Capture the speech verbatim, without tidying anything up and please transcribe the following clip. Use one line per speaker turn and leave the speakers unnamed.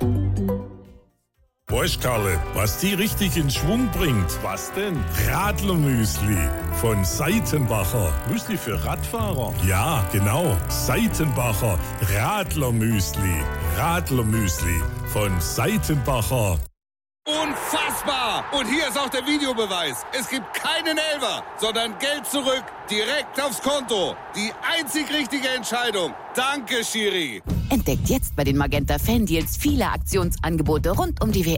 Weißt, Karle, was die richtig in Schwung bringt? Was denn? Radlermüsli von Seitenbacher. Müsli für Radfahrer? Ja, genau. Seitenbacher Radlermüsli. Radlermüsli von Seitenbacher.
Unfassbar! Und hier ist auch der Videobeweis. Es gibt keinen Elfer, sondern Geld zurück, direkt aufs Konto. Die einzig richtige Entscheidung. Danke, Schiri.
Entdeckt jetzt bei den Magenta Fan Deals viele Aktionsangebote rund um die W M.